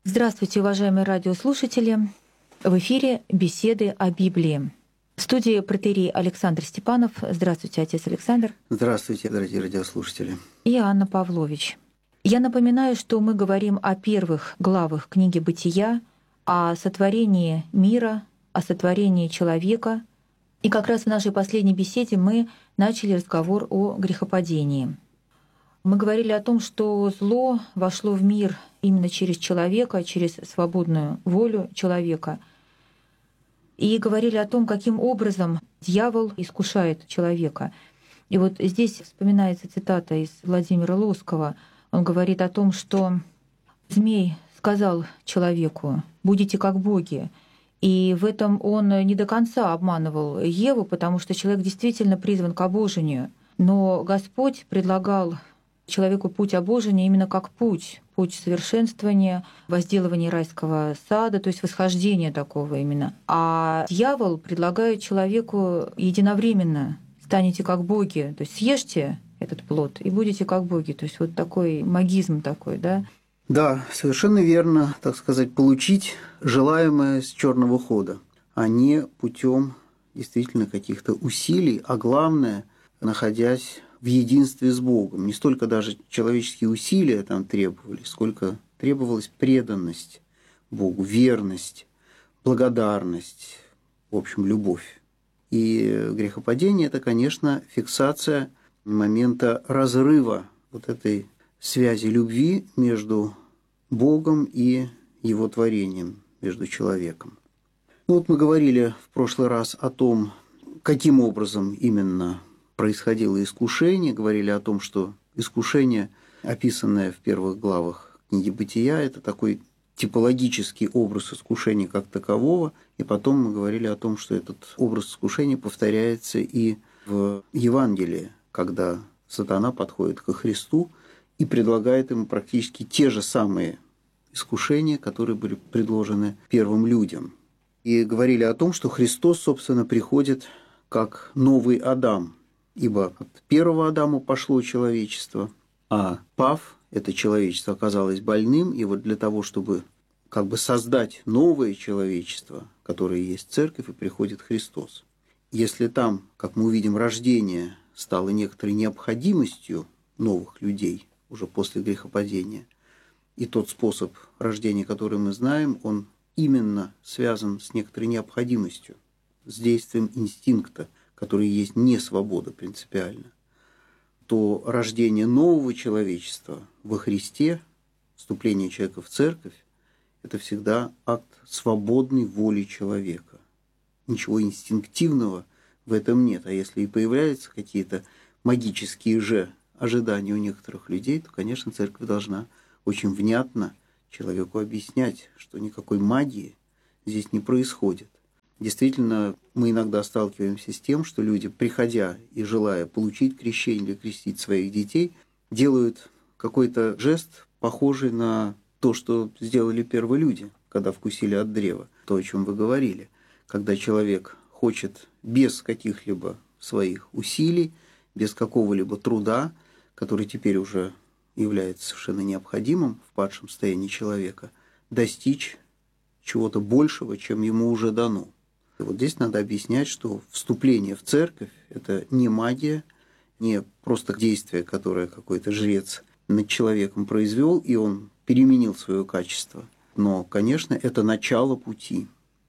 Здравствуйте, уважаемые радиослушатели! В эфире беседы о Библии. В студии протоиерей Александр Степанов. Здравствуйте, отец Александр. Здравствуйте, дорогие радиослушатели. И Анна Павлович. Я напоминаю, что мы говорим о первых главах книги «Бытия», о сотворении мира, о сотворении человека. И как раз в нашей последней беседе мы начали разговор о грехопадении. Мы говорили о том, что зло вошло в мир именно через человека, через свободную волю человека. И говорили о том, каким образом дьявол искушает человека. И вот здесь вспоминается цитата из Владимира Лосского. Он говорит о том, что змей сказал человеку: «Будете как боги». И в этом он не до конца обманывал Еву, потому что человек действительно призван к обожению. Но Господь предлагал человеку путь обожения именно как путь совершенствования, возделывания райского сада, то есть восхождения такого именно. А дьявол предлагает человеку единовременно: станете как боги, то есть съешьте этот плод и будете как боги. То есть вот такой магизм такой, да? Да, совершенно верно, так сказать, получить желаемое с черного хода, а не путем действительно каких-то усилий, а главное, находясь в единстве с Богом. Не столько даже человеческие усилия там требовались, сколько требовалась преданность Богу, верность, благодарность, в общем, любовь. И грехопадение – это, конечно, фиксация момента разрыва вот этой связи любви между Богом и Его творением, между человеком. Вот мы говорили в прошлый раз о том, каким образом именно происходило искушение, говорили о том, что искушение, описанное в первых главах книги «Бытия», это такой типологический образ искушения как такового, и потом мы говорили о том, что этот образ искушения повторяется и в Евангелии, когда сатана подходит ко Христу и предлагает ему практически те же самые искушения, которые были предложены первым людям. И говорили о том, что Христос, собственно, приходит как новый Адам, ибо от первого Адама пошло человечество, а пав, это человечество, оказалось больным, и вот для того, чтобы как бы создать новое человечество, которое есть церковь, и приходит Христос. Если там, как мы увидим, рождение стало некоторой необходимостью новых людей уже после грехопадения, и тот способ рождения, который мы знаем, он именно связан с некоторой необходимостью, с действием инстинкта, который есть не свобода принципиально, то рождение нового человечества во Христе, вступление человека в церковь, это всегда акт свободной воли человека. Ничего инстинктивного в этом нет. А если и появляются какие-то магические же ожидания у некоторых людей, то, конечно, церковь должна очень внятно человеку объяснять, что никакой магии здесь не происходит. Действительно, мы иногда сталкиваемся с тем, что люди, приходя и желая получить крещение или крестить своих детей, делают какой-то жест, похожий на то, что сделали первые люди, когда вкусили от древа, то, о чем вы говорили. Когда человек хочет без каких-либо своих усилий, без какого-либо труда, который теперь уже является совершенно необходимым в падшем состоянии человека, достичь чего-то большего, чем ему уже дано. И вот здесь надо объяснять, что вступление в церковь – это не магия, не просто действие, которое какой-то жрец над человеком произвел, и он переменил свое качество. Но, конечно, это начало пути,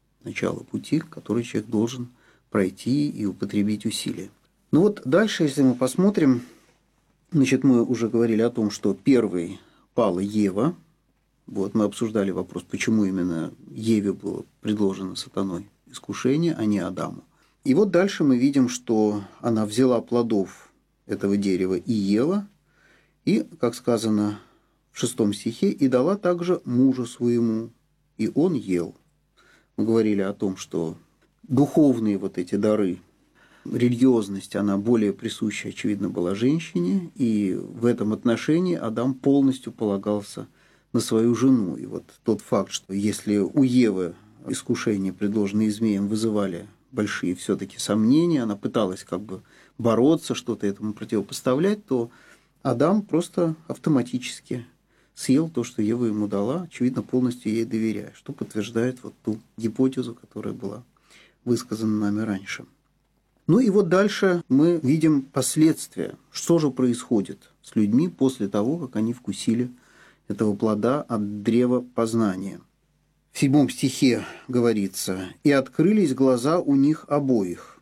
который человек должен пройти и употребить усилия. Ну вот дальше, если мы посмотрим, значит, мы уже говорили о том, что первой пала Ева. Вот мы обсуждали вопрос, почему именно Еве было предложено сатаной искушение, а не Адаму. И вот дальше мы видим, что она взяла плодов этого дерева и ела, и, как сказано в 6 стихе, и дала также мужу своему, и он ел. Мы говорили о том, что духовные вот эти дары, религиозность, она более присуща, очевидно, была женщине, и в этом отношении Адам полностью полагался на свою жену. И вот тот факт, что если у Евы искушения, предложенные змеем, вызывали большие все-таки сомнения, она пыталась как бы бороться, что-то этому противопоставлять, то Адам просто автоматически съел то, что Ева ему дала, очевидно, полностью ей доверяя, что подтверждает вот ту гипотезу, которая была высказана нами раньше. Ну и вот дальше мы видим последствия, что же происходит с людьми после того, как они вкусили этого плода от древа познания. В 7 стихе говорится: «И открылись глаза у них обоих,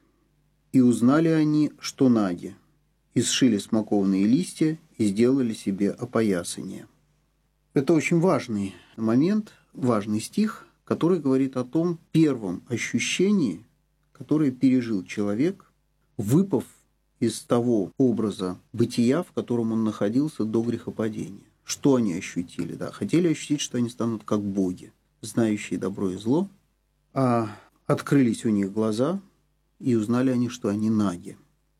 и узнали они, что наги, и сшили смоковные листья, и сделали себе опоясание». Это очень важный момент, важный стих, который говорит о том первом ощущении, которое пережил человек, выпав из того образа бытия, в котором он находился до грехопадения. Что они ощутили? Да, хотели ощутить, что они станут как боги, знающие добро и зло, а открылись у них глаза, и узнали они, что они наги.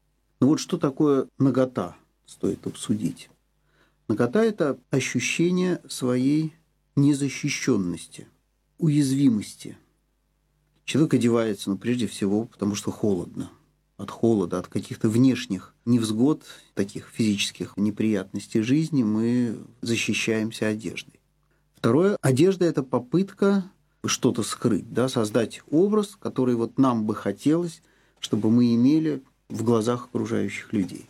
Но вот что такое нагота, стоит обсудить. Нагота – это ощущение своей незащищенности, уязвимости. Человек одевается, прежде всего, потому что холодно. От холода, от каких-то внешних невзгод, таких физических неприятностей жизни мы защищаемся одеждой. Второе, одежда – это попытка что-то скрыть, да, создать образ, который вот нам бы хотелось, чтобы мы имели в глазах окружающих людей.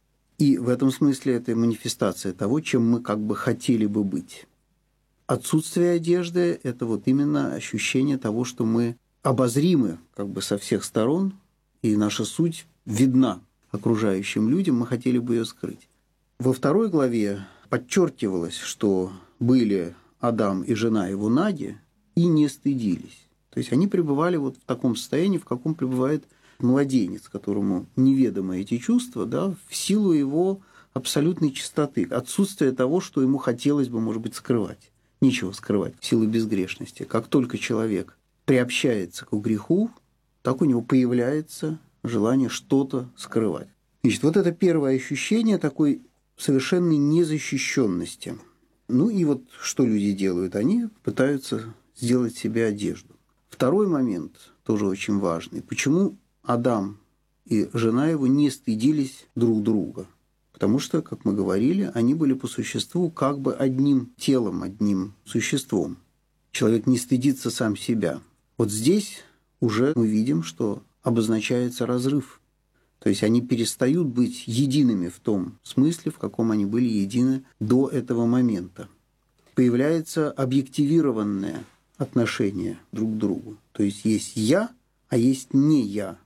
И в этом смысле это манифестация того, чем мы как бы хотели бы быть. Отсутствие одежды – это вот именно ощущение того, что мы обозримы как бы со всех сторон, и наша суть видна окружающим людям, мы хотели бы ее скрыть. Во 2 главе подчеркивалось, что были Адам и жена его наги и не стыдились. То есть они пребывали вот в таком состоянии, в каком пребывает младенец, которому неведомы эти чувства, да, в силу его абсолютной чистоты, отсутствие того, что ему хотелось бы, может быть, скрывать. Нечего скрывать в силу безгрешности. Как только человек приобщается к греху, так у него появляется желание что-то скрывать. Значит, вот это первое ощущение такой совершенной незащищенности. Ну и вот что люди делают? Они пытаются сделать себе одежду. Второй момент, тоже очень важный. Почему Адам и жена его не стыдились друг друга? Потому что, как мы говорили, они были по существу как бы одним телом, одним существом. Человек не стыдится сам себя. Вот здесь уже мы видим, что обозначается разрыв. То есть они перестают быть едиными в том смысле, в каком они были едины до этого момента. Появляется объективированное отношение друг к другу. То есть «я», а есть «не я».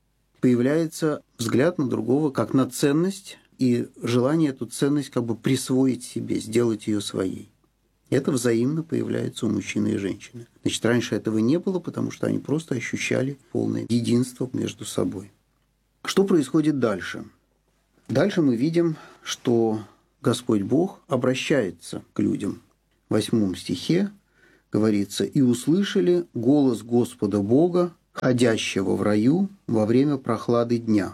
Появляется взгляд на другого как на ценность и желание эту ценность как бы присвоить себе, сделать ее своей. Это взаимно появляется у мужчины и женщины. Значит, раньше этого не было, потому что они просто ощущали полное единство между собой. Что происходит дальше? Дальше мы видим, что Господь Бог обращается к людям. В 8 стихе говорится: «И услышали голос Господа Бога, ходящего в раю во время прохлады дня».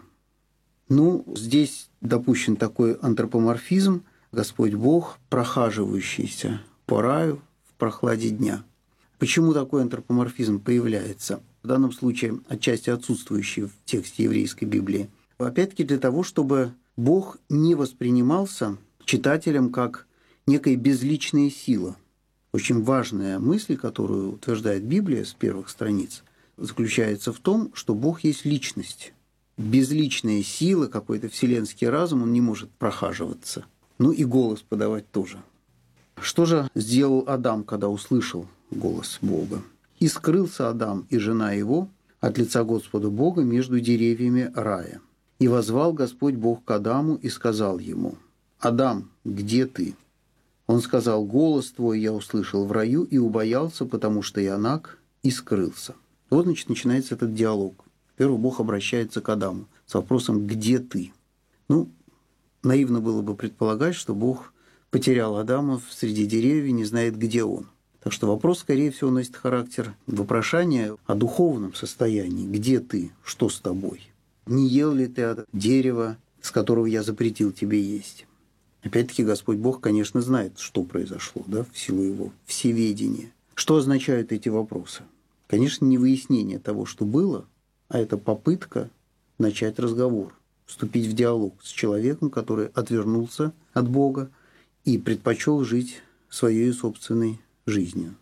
Ну, здесь допущен такой антропоморфизм: Господь Бог, прохаживающийся по раю в прохладе дня. Почему такой антропоморфизм появляется? В данном случае отчасти отсутствующий в тексте еврейской Библии. Опять-таки для того, чтобы Бог не воспринимался читателем как некая безличная сила. Очень важная мысль, которую утверждает Библия с первых страниц, заключается в том, что Бог есть личность. Безличная сила, какой-то вселенский разум, он не может прохаживаться. Ну и голос подавать тоже. Что же сделал Адам, когда услышал голос Бога? «И скрылся Адам и жена его от лица Господа Бога между деревьями рая. И возвал Господь Бог к Адаму и сказал ему: Адам, где ты? Он сказал: голос твой я услышал в раю и убоялся, потому что я наг, и скрылся». Вот, значит, начинается этот диалог. Во-первых, Бог обращается к Адаму с вопросом «где ты?». Ну, наивно было бы предполагать, что Бог потерял Адама среди деревьев и не знает, где он. Так что вопрос, скорее всего, носит характер вопрошания о духовном состоянии. Где ты? Что с тобой? Не ел ли ты от дерева, с которого я запретил тебе есть? Опять-таки, Господь Бог, конечно, знает, что произошло, да, в силу его всеведения. Что означают эти вопросы? Конечно, не выяснение того, что было, а это попытка начать разговор, вступить в диалог с человеком, который отвернулся от Бога и предпочел жить своей собственной жизнью.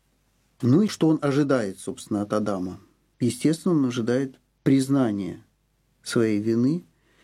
Ну и что он ожидает, собственно, от Адама? Естественно, он ожидает признания своей вины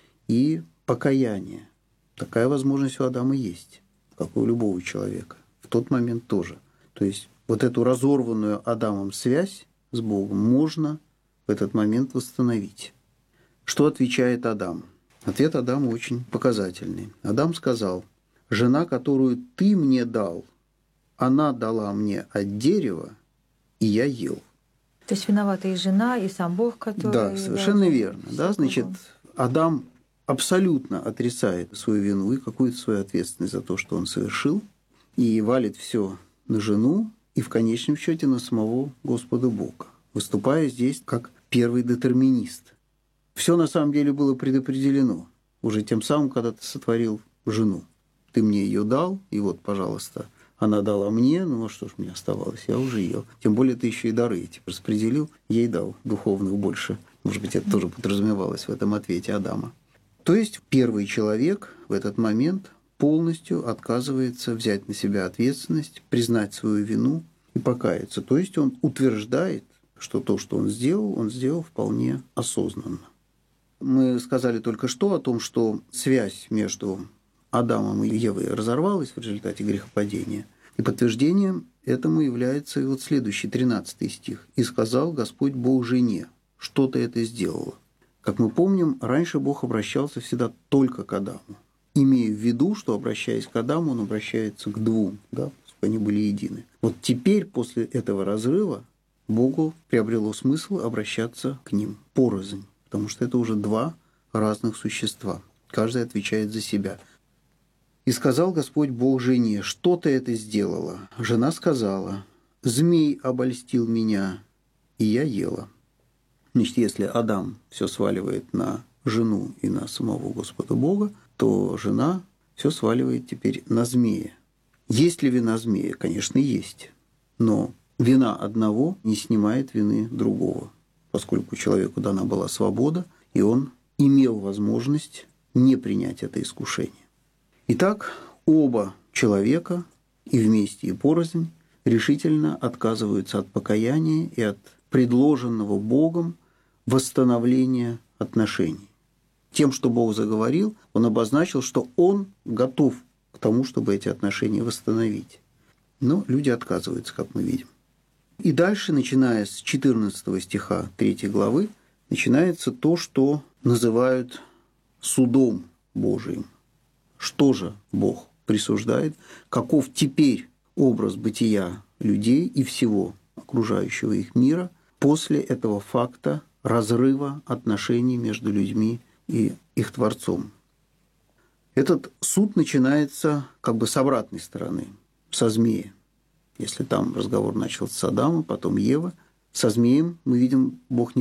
и покаяния. Такая возможность у Адама есть, как и у любого человека. В тот момент тоже. То есть вот эту разорванную Адамом связь с Богом можно в этот момент восстановить. Что отвечает Адам? Ответ Адама очень показательный. Адам сказал: «Жена, которую ты мне дал, она дала мне от дерева, и я ел». То есть виновата и жена, и сам Бог, который... Да, совершенно верно. Да, значит, Адам абсолютно отрицает свою вину и какую-то свою ответственность за то, что он совершил, и валит все на жену и в конечном счете на самого Господа Бога, выступая здесь как первый детерминист. Все на самом деле было предопределено уже тем самым, когда ты сотворил жену. Ты мне ее дал, и вот, пожалуйста, она дала мне, ну что ж мне оставалось, я уже ее. Тем более ты еще и дары эти распределил, ей дал духовных больше. Может быть, это тоже подразумевалось в этом ответе Адама. То есть первый человек в этот момент полностью отказывается взять на себя ответственность, признать свою вину и покаяться. То есть он утверждает, что то, что он сделал вполне осознанно. Мы сказали только что о том, что связь между Адамом и Евой разорвалась в результате грехопадения. И подтверждением этому является и вот следующий, 13 стих. «И сказал Господь Бог жене, что ты это сделала». Как мы помним, раньше Бог обращался всегда только к Адаму, имея в виду, что, обращаясь к Адаму, он обращается к двум, да, чтобы они были едины. Вот теперь, после этого разрыва, Богу приобрело смысл обращаться к ним порознь, потому что это уже два разных существа, каждый отвечает за себя. «И сказал Господь Бог жене, что ты это сделала?» Жена сказала: «Змей обольстил меня, и я ела». Значит, если Адам все сваливает на жену и на самого Господа Бога, то жена все сваливает теперь на змея. Есть ли вина змея? Конечно, есть. Но вина одного не снимает вины другого, поскольку человеку дана была свобода, и он имел возможность не принять это искушение. Итак, оба человека, и вместе, и порознь, решительно отказываются от покаяния и от предложенного Богом восстановления отношений. Тем, что Бог заговорил, Он обозначил, что Он готов к тому, чтобы эти отношения восстановить. Но люди отказываются, как мы видим. И дальше, начиная с 14 стиха 3 главы, начинается то, что называют судом Божиим. Что же Бог присуждает? Каков теперь образ бытия людей и всего окружающего их мира после этого факта разрыва отношений между людьми и их Творцом? Этот суд начинается как бы с обратной стороны, со змея. Если там разговор начался с Адама, потом Ева, со змеем мы видим, Бог не